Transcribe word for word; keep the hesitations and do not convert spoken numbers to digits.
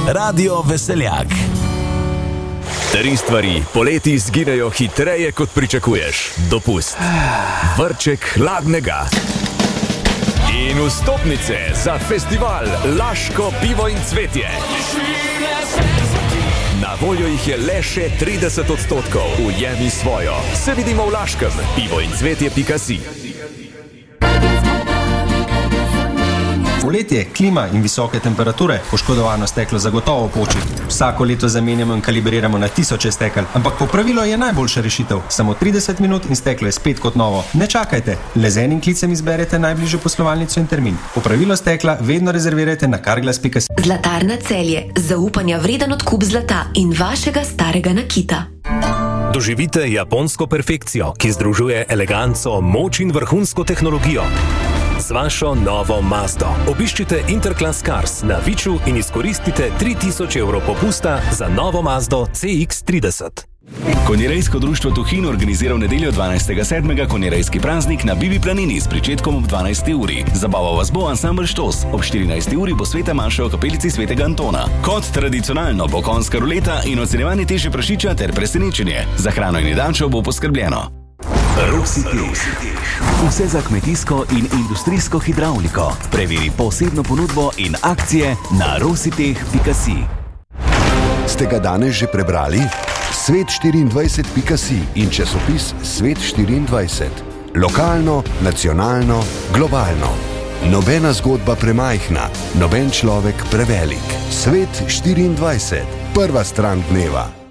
Radio Veseljak. Tri stvari poleti zginejo hitreje, kot pričakuješ. Dopust, vrček hladnega in vstopnice za festival Laško pivo in cvetje. Na voljo jih je le še trideset odstotkov. Ujemi svojo. Se vidimo v Laškem. pivo in cvetje pika si. Poletje, klima in visoke temperature, poškodovano steklo zagotovo poči. Vsako leto zamenjamo in kalibriramo na tisoče stekel, ampak popravilo je najboljša rešitev. Samo trideset minut in steklo je spet kot novo. Ne čakajte, le z enim klicem izberete najbližjo poslovalnico in termin. Popravilo stekla vedno rezervirajte na carglass pika si. Zlatarna Celje, zaupanja vreden odkup zlata in vašega starega nakita. Doživite japonsko perfekcijo, ki združuje eleganco, moč in vrhunsko tehnologijo. Z vašo novo Mazdo. Obiščite Interclass Cars na Viču in izkoristite tri tisoč evrov popusta za novo Mazdo C X trideset. Konjerejsko društvo Tuhin organizira v nedeljo dvanajstega sedmega konjerejski praznik na Bibi planini s pričetkom ob dvanajsti uri. Zabaval vas bo ansambl Štos. Ob štirinajsti uri bo sveta maša v kapelici svetega Antona. Kot tradicionalno bo konjska ruleta in ocenjevanje teže prašiča ter presenečenje. Za hrano in jedančo bo poskrbljeno. Rositeh. Vse za kmetijsko in industrijsko hidravliko. Preveri posebno ponudbo in akcije na rositeh pika si. Ste ga danes že prebrali? svet štiriindvajset pika si in časopis Svet štiriindvajset. Lokalno, nacionalno, globalno. Nobena zgodba premajhna, noben človek prevelik. Svet štiriindvajset. Prva stran dneva.